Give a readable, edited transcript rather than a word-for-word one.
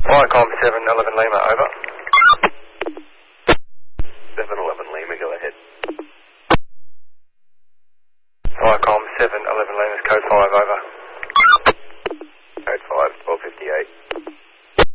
Viacom 711 Lima, over. 711 Lima, go ahead. Viacom 711 Lima's code 5, over.